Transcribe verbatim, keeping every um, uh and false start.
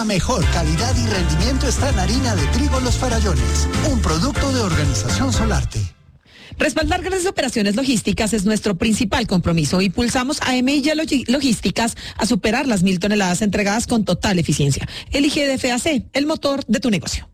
La mejor calidad y rendimiento está en harina de trigo Los Farallones, un producto de Organización Solarte. Respaldar grandes operaciones logísticas es nuestro principal compromiso. Impulsamos a M I G Logísticas a superar las mil toneladas entregadas con total eficiencia. Elige D F A C, el motor de tu negocio.